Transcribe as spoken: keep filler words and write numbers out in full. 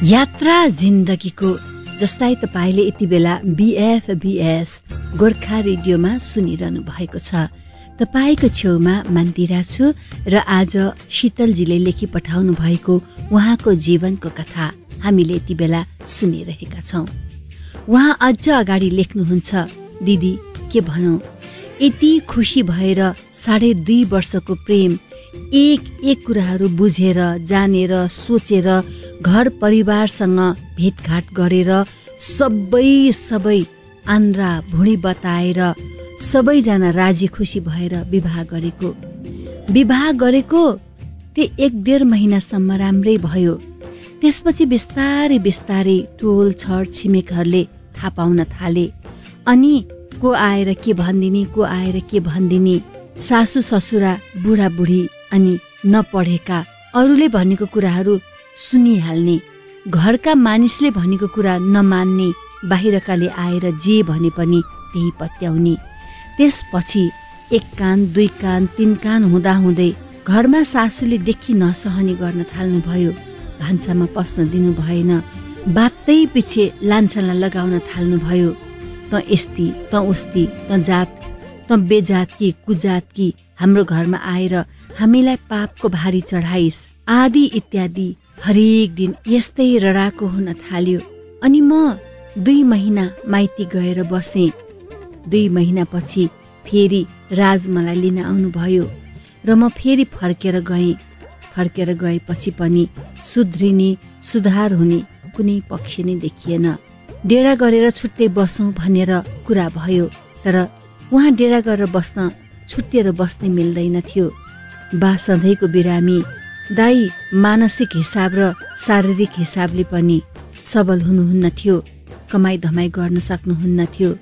यात्रा जिन्दगीको जसलाई तपाईँले यति बेला बीएफ बीएस गोर्खा रेडियोमा सुनिरहनु भएको छ। तपाईँको छेउमा मन्दिरा छु र आज शीतलजीले लेखी पठाउनु भएको उहाँको जीवनको कथा हामीले यति बेला सुनिरहेका छौँ। उहाँ अझ अगाडि लेख्नुहुन्छ, दिदी के भनौँ, यति खुसी भएर साढे दुई वर्षको प्रेम एक एक कुराहरू बुझेर जानेर सोचेर घर परिवारसँग भेटघाट गरेर सबै सबै आन्द्रा भुँडी बताएर सबैजना राजी खुसी भएर विवाह गरेको विवाह गरेको त्यो एक डेढ महिनासम्म राम्रै भयो। त्यसपछि बिस्तारै बिस्तारै टोल छर छिमेकहरूले थाहा पाउन थाले। अनि को आएर के भनिदिने को आएर के भनिदिने, सासु ससुरा बुढाबुढी अनि नपढेका अरूले भनेको कुराहरू सुनिहाल्ने, घरका मानिसले भनेको कुरा नमान्ने, बाहिरकाले आएर जे भने पनि त्यही पत्याउने। त्यसपछि एक कान दुई कान तीन कान हुँदा हुँदै घरमा सासूले देखि नसहने गर्न थाल्नुभयो। भान्सामा पस्न दिनु भएन, बातै पछि लान्छना लगाउन थाल्नुभयो। त यस्ती त उस्ती त जात त बेजात कि कुजात कि हाम्रो घरमा आएर हामीलाई पापको भारी चढाइस आदि इत्यादि हरेक दिन यस्तै रडाको हुन थाल्यो। अनि म दुई महिना माइती गएर बसेँ। दुई महिनापछि फेरि राज मलाई लिन आउनुभयो र म फेरि फर्केर गएँ। फर्केर गएपछि पनि सुध्रिने सुधार हुने कुनै पक्ष नै देखिएन। डेरा गरेर छुट्टै बसौँ भनेर कुरा भयो, तर उहाँ डेरा गरेर बस्न छुट्टिएर बस्नै मिल्दैन थियो। बा सधैँको बिरामी, दाई मानसिक हिसाब र शारीरिक हिसाबले पनि सबल हुनुहुन्न थियो, कमाई धमाई गर्न सक्नुहुन्न थियो।